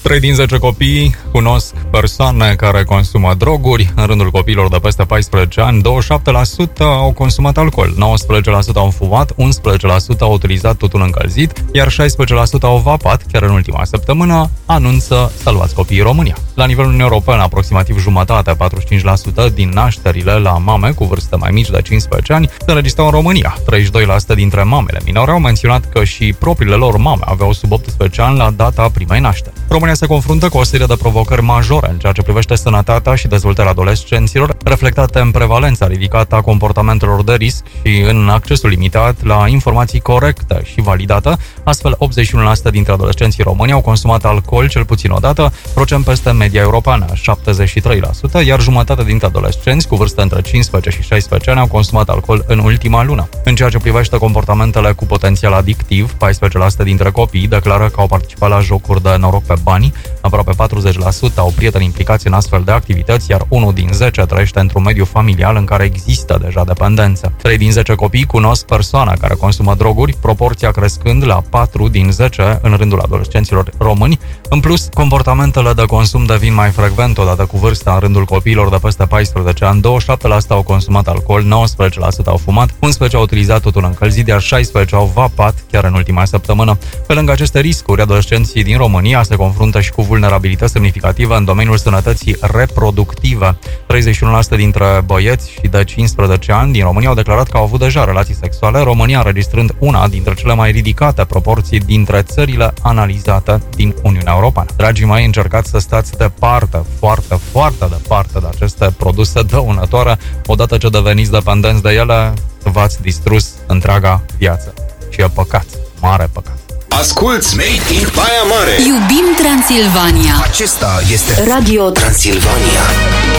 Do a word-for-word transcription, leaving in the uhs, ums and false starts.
trei din zece copii cunosc persoane care consumă droguri. În rândul copiilor de peste paisprezece ani, douăzeci și șapte la sută au consumat alcool, nouăsprezece la sută au fumat, unsprezece la sută au utilizat tutun încălzit, iar șaisprezece la sută au vapat. Chiar în ultima săptămână, anunță Salvați Copiii România. La nivelul Uniunii Europene, aproximativ jumătate, patruzeci și cinci la sută din nașterile la mame cu vârste mai mici de cincisprezece ani se înregistrau în România. treizeci și doi la sută dintre mamele minore au menționat că și propriile lor mame aveau sub optsprezece ani la data primei nașteri. România se confruntă cu o serie de provocări majore în ceea ce privește sănătatea și dezvoltarea adolescenților, reflectate în prevalența ridicată a comportamentelor de risc și în accesul limitat la informații corecte și validate. Astfel, optzeci și unu la sută dintre adolescenții români au consumat alcool cel puțin o dată, procent peste media europeană, șaptezeci și trei la sută, iar jumătate dintre adolescenți cu vârste între cincisprezece și șaisprezece ani au consumat alcool în ultima lună. În ceea ce privește comportamentele cu potențial adictiv, paisprezece la sută dintre copii declară că au participat la jocuri de noroc pe bani, aproape patruzeci la sută au prieteni implicați în astfel de activități, iar unul din zece trăiește într-un mediu familial în care există deja dependență. trei din zece copii cunosc persoane care consumă droguri, proporția crescând la patru din zece în rândul adolescenților români. În plus, comportamentele de consum devin mai frecvent odată cu vârsta în rândul copiilor de peste paisprezece ani, douăzeci și șapte la sută au consumat alcool, nouăsprezece la sută au fumat, unsprezece la sută au utilizat tutun încălzit, iar șaisprezece la sută au vapat chiar în ultima săptămână. Pe lângă aceste riscuri, adolescenții din România se confruntă și cu vulnerabilități semnificative în domeniul sănătății reproductive. treizeci și unu la sută dintre băieți și de cincisprezece ani din România au declarat că au avut deja relații sexuale, România înregistrând una dintre cele mai ridicate proporții dintre țările analizate din Uniunea Europeană. Dragii mei, încercați să stați departe, foarte, foarte departe de aceste produse dăunătoare. Odată ce deveniți dependenți de ele, v-ați distrus întreaga viață. Și e păcat, mare păcat. Asculți Made in Baia Mare. Iubim Transilvania. Acesta este Radio Transilvania.